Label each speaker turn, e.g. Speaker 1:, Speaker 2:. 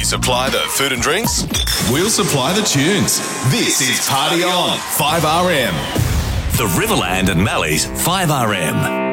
Speaker 1: supply the food and drinks, we'll supply the tunes. This is Party On 5RM.
Speaker 2: The Riverland and Mallee's 5RM.